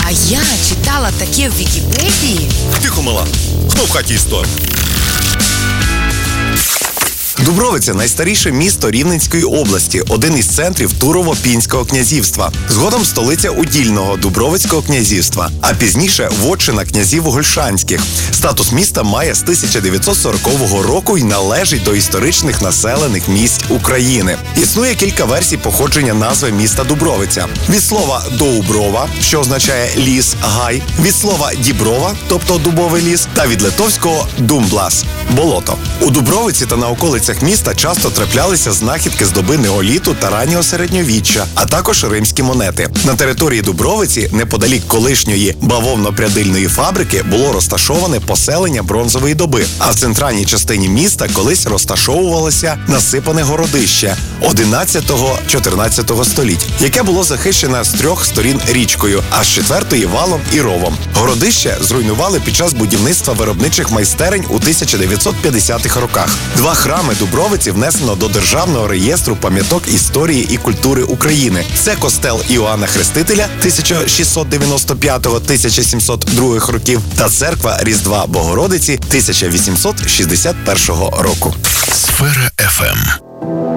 А я читала таке в Вікіпедії. Тихо, мала. Хто в хаті історик? Дубровиця – найстаріше місто Рівненської області, один із центрів Турово-Пінського князівства. Згодом столиця удільного Дубровицького князівства, а пізніше вотчина князів Гольшанських. Статус міста має з 1940 року і належить до історичних населених місць України. Існує кілька версій походження назви міста Дубровиця. Від слова «доуброва», що означає ліс, гай, від слова «діброва», тобто дубовий ліс, та від литовського «думблас» – болото. У Дубровиці та на околицях міста часто траплялися знахідки з доби неоліту та раннього середньовіччя, а також римські монети. На території Дубровиці, неподалік колишньої бавовно-прядильної фабрики, було розташоване поселення бронзової доби, а в центральній частині міста колись розташовувалося насипане городище 11-14 століть, яке було захищене з трьох сторін річкою, а з четвертої валом і ровом. Городище зруйнували під час будівництва виробничих майстерень у 1950-х роках. Два храми Дубровиці внесено до Державного реєстру пам'яток історії і культури України. Це костел Іоанна Хрестителя 1695-1702 років та церква Різдва Богородиці 1861 року. Сфера FM.